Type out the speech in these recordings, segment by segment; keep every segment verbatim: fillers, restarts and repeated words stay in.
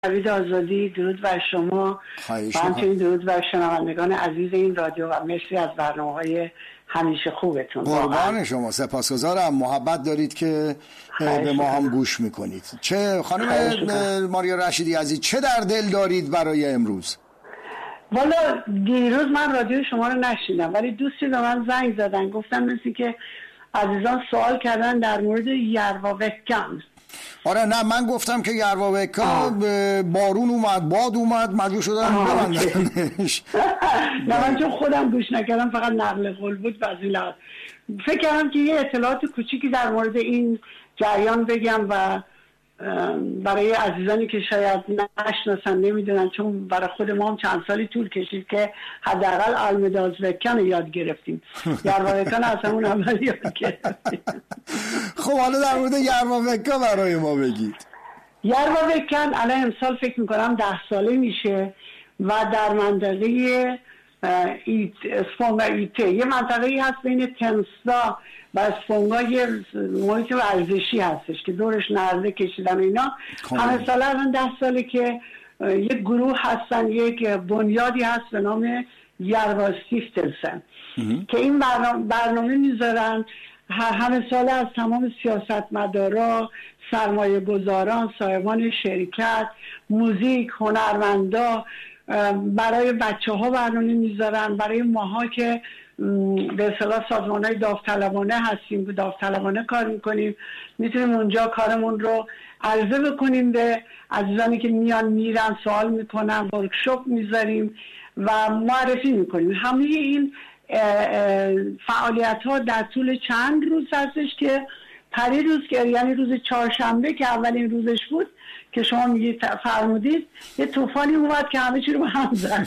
نوید آزادی، درود بر شما و همچنین درود بر شنوندگان عزیز این رادیو و مرسی از برنامه‌های همیشه خوبتون. قربان شما، سپاسگزارم. محبت دارید که به ما هم گوش میکنید. چه خانم ماریا رشیدی عزیز، چه در دل دارید برای امروز؟ والا دیروز من رادیو شما رو نشیدم، ولی دوستی به من زنگ زدن، گفتن مثل که عزیزان سوال کردن در مورد یرواوکان. آره نه، من گفتم که یرواوکا بارون اومد، باد اومد، مجبور شدن ببندنش. نه من چون خودم گوش نکردم، فقط نقل قول بود وزیلات. فکر کردم که یه اطلاعات کوچیکی در مورد این جریان بگم و برای عزیزانی که شاید نشناسن، نمیدونن، چون برای خود ما هم چند سالی طول کشید که حداقل آلمدازوکان رو یاد گرفتیم. یرواوکان از همون اول یاد گرفتیم. خب حالا در مورد یرواوکا برای ما بگید. یرواوکان الان امسال فکر میکنم ده ساله میشه و در منطقه ایت اسفونگا ایته، یه منطقه هست بین تمسا و اسفونگا، یه محیط ورزشی هستش که دورش نرده کشیدن اینا. همه ساله الان ده ساله که یک گروه هستن، یک بنیادی هست به نام یرواستیفتلسن که این برنامه, برنامه میذارن همه ساله از تمام سیاستمدارا، سرمایه گذاران، صاحبان شرکت، موزیک، هنرمندا، برای بچه ها برنامه میذارن، برای ماها که به اصطلاح سازمان های داوطلبانه هستیم، به داوطلبانه کار میکنیم، میتونیم اونجا کارمون رو عرضه بکنیم به عزیزانی که میان میرن، سوال میکنن، ورکشاپ میذاریم و معرفی میکنیم. همه این فعالیت ها در طول چند روز هستش که پری روز که یعنی روز چهارشنبه که اولین روزش بود که شما میگید فرمودید، یه طوفانی اومد که همه چی رو به هم زد.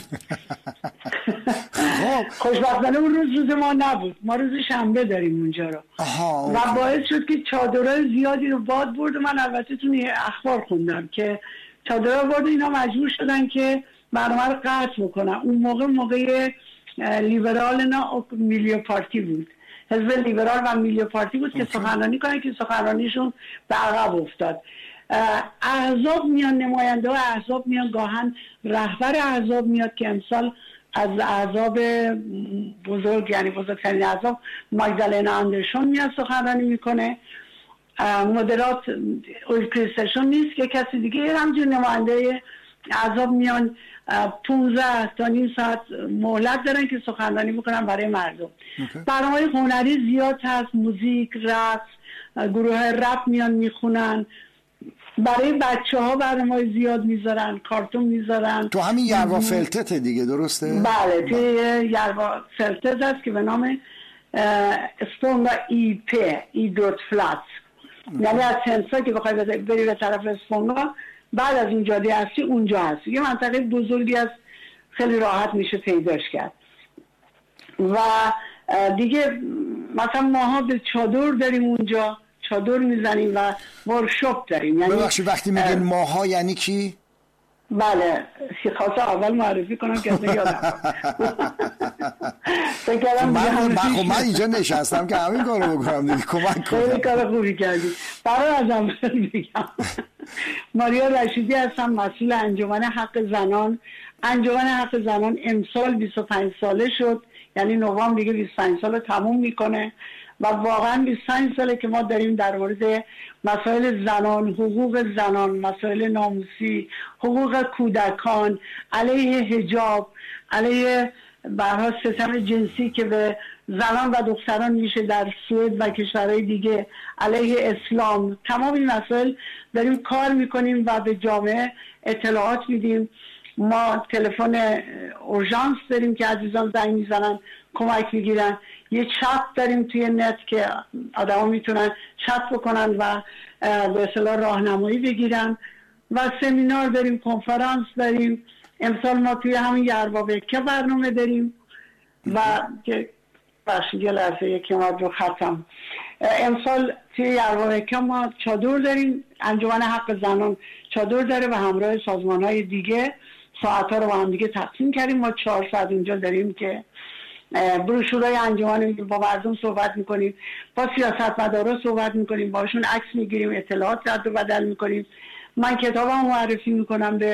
خوشبختانه اون روز روز ما نبود، ما روز شنبه داریم اونجا رو و باعث شد که چادرهای زیادی رو باد برد. من البته تو اخبار خوندم که چادرها برد، اینا مجبور شدن که برنامه رو قطع بکنن. اون موقع موقع لیبرال نه میلیو پارتی بود، حزب لیبرال و میلیو پارتی بود که سخنرانی کنن که سخنرانیشون به عقب افتاد. احزاب میان، نماینده ها احزاب میان، گاهن رهبر احزاب میاد که امسال از احزاب بزرگ یعنی بزرگترین احزاب ماگدالنا آندرسون میاد سخنرانی میکنه. مدرات اولکریستشون نیست که کسی دیگه، همچنین نماینده احزاب میان، پونزده تا نیم ساعت مهلت دارن که سخنرانی بکنن برای مردم. برنامه‌های هنری زیاد هست، موزیک، رقص، گروه های رپ میان میخونن، برای بچه ها برنامه‌های زیاد میذارن، کارتون میذارن. تو همین یروافلتت دیگه، درسته؟ بله، توی یروافلتت هست که به نام اسفونگا ای پی ای دوت فلات، یعنی از تمسا که بخوای بری به طرف اسفونگا، بعد از اون جاده هستی اونجا هست. یه منطقه بزرگی است، خیلی راحت میشه پیداش کرد. و دیگه مثلا ماها به چادر داریم اونجا، چادر میزنیم و ورکشاپ داریم. یعنی ببخشید وقتی میگن ماها یعنی کی؟ بله، خواستم اول معرفی کنم که اصلا یادم فکرم من خب من اینجا نشستم که همین کارو بکنم دیگه، کمک کنم. خیلی کار خوبی کردی. برای از اول بگم ماریا رشیدی هستم، مسئول انجمن حق زنان. انجمن حق زنان امسال بیست و پنج ساله شد، یعنی نوامبر دیگه بیست و پنج سال تموم میکنه و واقعا بیست و پنج ساله که ما داریم در مورد مسائل زنان، حقوق زنان، مسائل ناموسی، حقوق کودکان، علیه حجاب، علیه برها ستم جنسی که به زنان و دختران میشه در سوئد و کشورهای دیگه، علیه اسلام، تمام این مسائل داریم کار میکنیم و به جامعه اطلاعات میدیم. ما تلفن اورژانس داریم که عزیزان زنگ میزنن کمک میگیرن. یه چت داریم توی نت که آدما میتونن چت بکنن و به اصطلاح راهنمایی بگیرن و سمینار داریم، کنفرانس داریم. امسال ما توی همین یرواوکا برنامه داریم و که بخشی یه لحظه یکی اومد رو ختم. امسال توی یرواوکا ما چادر داریم، انجمن حق زنان چادر داره و همراه سازمان های دیگه ساعت ها رو با هم دیگه تقسیم کردیم. ما چهار ساعت اینجا داریم که بروشورهای انجمن با مردم صحبت میکنیم، با سیاستمدارا صحبت میکنیم، باشون عکس میگیریم، اطلاعات رد و بدل میکنیم من کتابم معرفی میکنم به